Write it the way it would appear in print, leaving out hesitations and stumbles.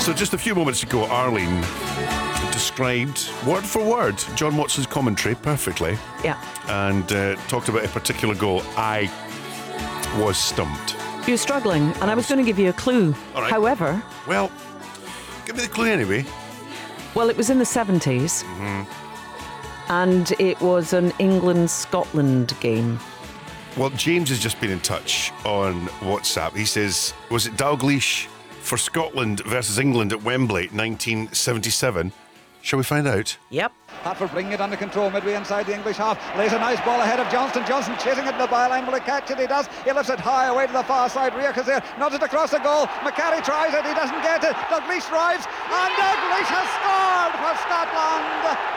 So just a few moments ago, Arlene described, word for word, John Watson's commentary perfectly. Yeah. And talked about a particular goal. I was stumped. You were struggling, and I was going to give you a clue. All right. However... Well, give me the clue anyway. Well, it was in the 70s. And it was an England-Scotland game. Well, James has just been in touch on WhatsApp. He says, was it Dalglish for Scotland versus England at Wembley, 1977? Shall we find out? Yep. Hartford bringing it under control midway inside the English half. Lays a nice ball ahead of Johnston. Johnston chasing it in the byline. Will he catch it? He does. He lifts it high away to the far side. Riach is there. Nods it across the goal. McCarry tries it. He doesn't get it. Dalglish drives. And Dalglish has scored for Scotland.